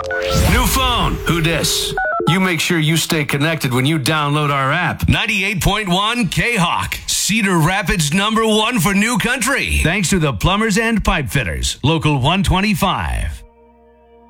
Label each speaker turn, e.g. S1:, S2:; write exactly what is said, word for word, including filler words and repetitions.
S1: New phone. Who dis? You make sure you stay connected when you download our app. ninety-eight point one K-Hawk. Cedar Rapids number one for new country. Thanks to the Plumbers and Pipe Fitters. Local one twenty-five.